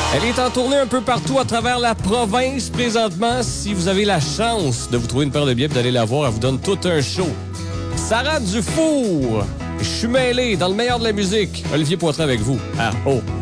Elle est en tournée un peu partout à travers la province présentement. Si vous avez la chance de vous trouver une paire de billets et d'aller la voir, elle vous donne tout un show. Sarah Dufour, je suis mêlé dans le meilleur de la musique. Olivier Poitras avec vous. Ah, oh.